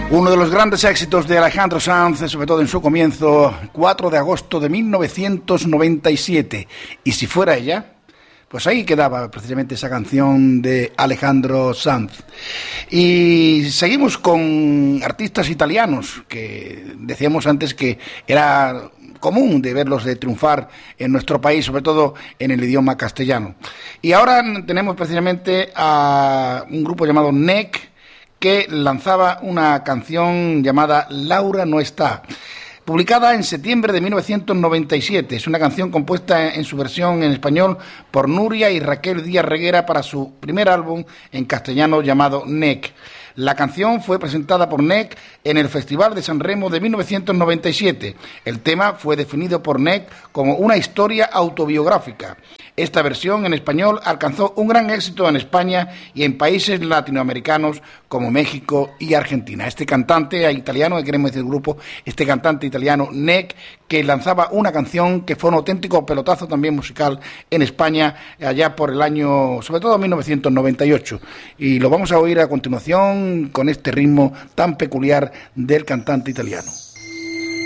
Uno de los grandes éxitos de Alejandro Sanz, sobre todo en su comienzo, 4 de agosto de 1997. Y si fuera ella, pues ahí quedaba precisamente esa canción de Alejandro Sanz. Y seguimos con artistas italianos, que decíamos antes que era común de verlos de triunfar en nuestro país, sobre todo en el idioma castellano. Y ahora tenemos precisamente a un grupo llamado NEC, que lanzaba una canción llamada Laura no está, publicada en septiembre de 1997. Es una canción compuesta en su versión en español por Nuria y Raquel Díaz Reguera para su primer álbum en castellano llamado NEC. La canción fue presentada por NEC en el Festival de San Remo de 1997. El tema fue definido por NEC como una historia autobiográfica. Esta versión en español alcanzó un gran éxito en España y en países latinoamericanos como México y Argentina. Este cantante italiano, que queremos decir el grupo, este cantante italiano NEC, que lanzaba una canción que fue un auténtico pelotazo también musical en España allá por el año, sobre todo 1998. Y lo vamos a oír a continuación con este ritmo tan peculiar del cantante italiano.